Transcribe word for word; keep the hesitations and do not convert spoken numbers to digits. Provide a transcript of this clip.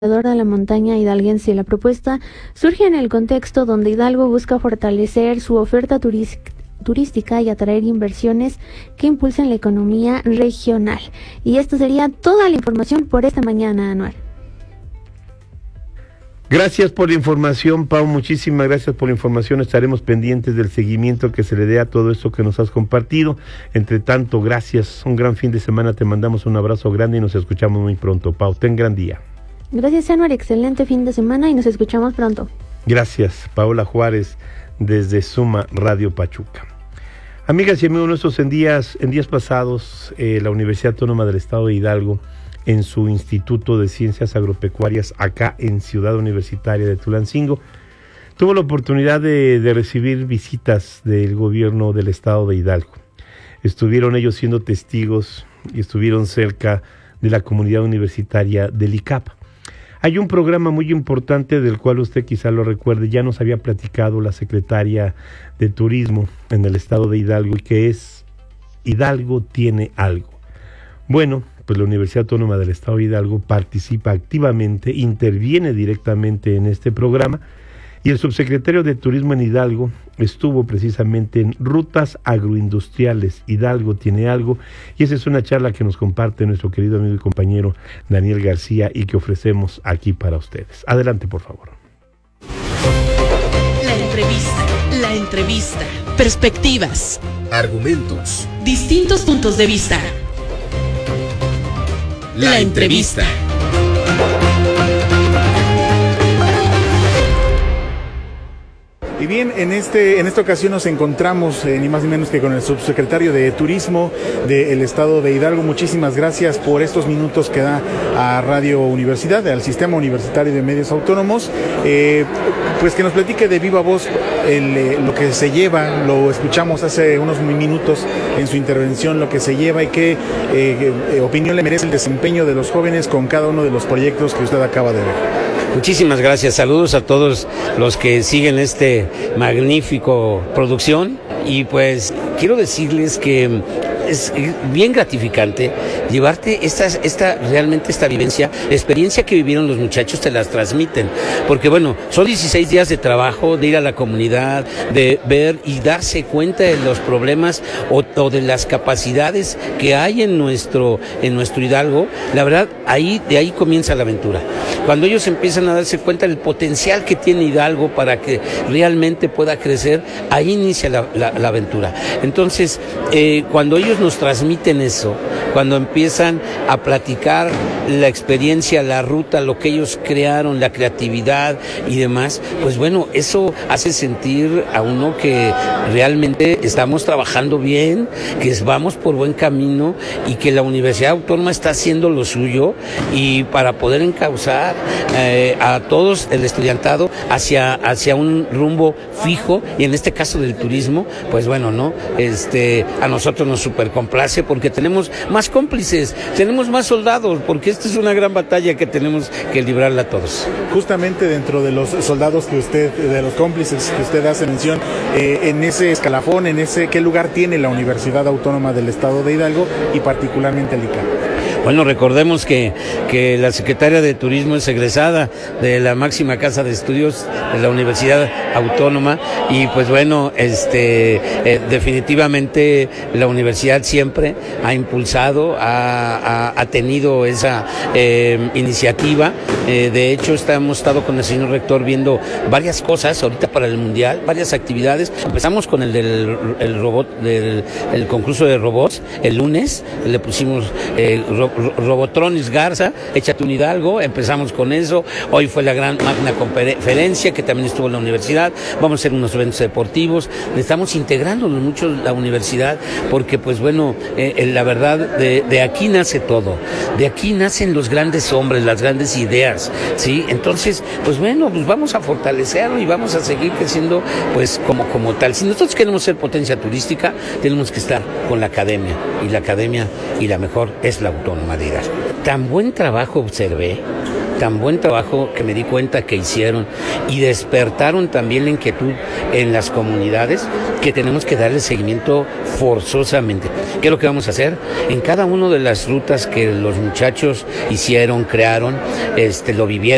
de la montaña hidalguense. La propuesta surge en el contexto donde Hidalgo busca fortalecer su oferta turis- turística y atraer inversiones que impulsen la economía regional. Y esto sería toda la información por esta mañana, Anuar. Gracias por la información, Pau, muchísimas gracias por la información. Estaremos pendientes del seguimiento que se le dé a todo esto que nos has compartido. Entre tanto, gracias, un gran fin de semana, te mandamos un abrazo grande y nos escuchamos muy pronto, Pau. Ten gran día. Gracias, Anuar, excelente fin de semana y nos escuchamos pronto. Gracias, Paola Juárez, desde Suma Radio Pachuca. Amigas y amigos nuestros, en días, en días pasados, eh, la Universidad Autónoma del Estado de Hidalgo, en su Instituto de Ciencias Agropecuarias, acá en Ciudad Universitaria de Tulancingo, tuvo la oportunidad de, de recibir visitas del gobierno del Estado de Hidalgo. Estuvieron ellos siendo testigos y estuvieron cerca de la comunidad universitaria del I C A P. Hay un programa muy importante del cual usted quizá lo recuerde, ya nos había platicado la secretaria de Turismo en el Estado de Hidalgo, y que es Hidalgo tiene algo. Bueno, pues la Universidad Autónoma del Estado de Hidalgo participa activamente, interviene directamente en este programa, y el subsecretario de Turismo en Hidalgo estuvo precisamente en Rutas Agroindustriales Hidalgo tiene algo, y esa es una charla que nos comparte nuestro querido amigo y compañero Daniel García y que ofrecemos aquí para ustedes. Adelante, por favor. La entrevista, la entrevista, perspectivas, argumentos, distintos puntos de vista. La, la entrevista. Y bien, en este en esta ocasión nos encontramos eh, ni más ni menos que con el subsecretario de Turismo del Estado de Hidalgo. Muchísimas gracias por estos minutos que da a Radio Universidad, al Sistema Universitario de Medios Autónomos. Eh, pues que nos platique de viva voz el, eh, lo que se lleva, lo escuchamos hace unos minutos en su intervención, lo que se lleva y qué eh, eh, opinión le merece el desempeño de los jóvenes con cada uno de los proyectos que usted acaba de ver. Muchísimas gracias, saludos a todos los que siguen este magnífico producción, y pues quiero decirles que es bien gratificante llevarte esta, esta realmente esta vivencia, la experiencia que vivieron los muchachos te las transmiten, porque bueno, son dieciséis días de trabajo, de ir a la comunidad, de ver y darse cuenta de los problemas o, o de las capacidades que hay en nuestro, en nuestro Hidalgo. La verdad, ahí, de ahí comienza la aventura. Cuando ellos empiezan a darse cuenta del potencial que tiene Hidalgo para que realmente pueda crecer, ahí inicia la, la, la aventura. Entonces, eh, cuando ellos nos transmiten eso, cuando empiezan a platicar la experiencia, la ruta, lo que ellos crearon, la creatividad y demás, pues bueno, eso hace sentir a uno que realmente estamos trabajando bien, que vamos por buen camino y que la Universidad Autónoma está haciendo lo suyo, y para poder encauzar eh, a todos el estudiantado hacia, hacia un rumbo fijo, y en este caso del turismo, pues bueno, ¿no? Este, a nosotros nos super complace porque tenemos más cómplices, tenemos más soldados, porque esta es una gran batalla que tenemos que librarla todos. Justamente dentro de los soldados que usted, de los cómplices que usted hace mención, eh, en ese escalafón, en ese, ¿qué lugar tiene la Universidad Autónoma del Estado de Hidalgo y particularmente el I C A P? Bueno, recordemos que, que la secretaria de Turismo es egresada de la máxima casa de estudios de la Universidad Autónoma, y pues bueno, este eh, definitivamente la universidad siempre ha impulsado, ha, ha, ha tenido esa eh, iniciativa. Eh, de hecho, está, hemos estado con el señor rector viendo varias cosas ahorita para el Mundial, varias actividades. Empezamos con el del el robot, del el concurso de robots, el lunes le pusimos eh, ro, Robotronis Garza, échate un Hidalgo, empezamos con eso. Hoy fue la gran magna conferencia que también estuvo en la universidad. Vamos a hacer unos eventos deportivos, estamos integrándonos mucho la universidad, porque pues bueno, eh, la verdad, de, de aquí nace todo, de aquí nacen los grandes hombres, las grandes ideas, ¿sí? Entonces, pues bueno, pues vamos a fortalecerlo y vamos a seguir creciendo pues como, como tal. Si nosotros queremos ser potencia turística, tenemos que estar con la academia, y la academia, y la mejor es la Autónoma de Hidalgo. Tan buen trabajo observé, tan buen trabajo que me di cuenta que hicieron, y despertaron también la inquietud en las comunidades, que tenemos que darle seguimiento forzosamente. ¿Qué es lo que vamos a hacer? En cada una de las rutas que los muchachos hicieron, crearon, este, lo vivieron,